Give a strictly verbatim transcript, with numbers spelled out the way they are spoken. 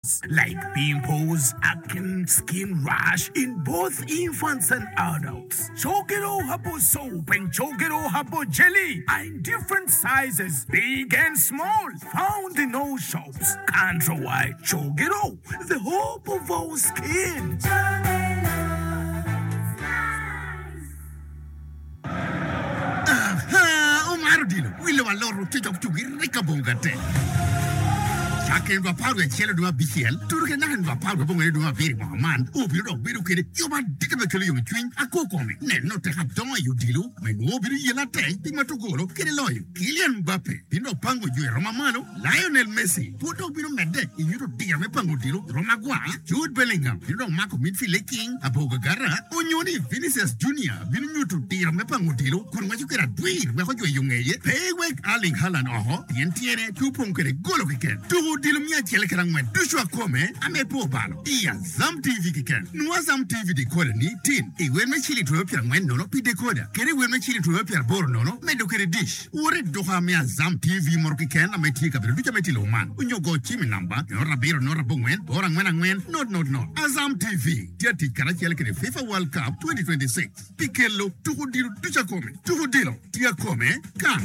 like pimples, acne, skin rash in both infants and adults. Chogero Habo soap and Chogero Habo jelly are in different sizes, big and small, found in all shops. Can't try Chogero, the hope of our skin. Aha, Omar Dino, we love a lot of Rikabongate. Can do power and shell do a B C L, to look at nothing but power bong do a very man, who be not very good. You might digitally you between a co comic. Then not to have done you deal, when nobody yell at take, Pimatogolo, Kiriloy, Kylian Mbappe, Pino Pango, Romano, Lionel Messi, Puto Bino Mede, you don't dear Pango Dilo, Romagua, Jude Bellingham, you don't mark midfield king, Abogara, Onyoni, Vinicius Junior, Binu to dear Mepango Dilo, Conmajuka Dwayne, where you young age, Payway, Arling Hallan, oh, the Entiere, two Punkere, Golokiken, two Dilumia Telegram, Dushua Come, Ame Pobalo, Ia Zam T V Kiken, Nuazam T V decoder ni tin, e when me chili to appear when no pi decoder, Kere when me chili to appear borno, no, Medokere dish, Ure Doha mea Zam T V Morkiken, Ame Tika, Ducha Metilo man, when you go chimney number, Nora Beer, Nora Bongwen, Orang when and when, not, not, no, Azam T V, Tiati Karakiel FIFA World Cup twenty twenty-six, Pikelo, Tuhu Dilo, Ducha Come, Tuhu Dilo, Tia Come, Kan.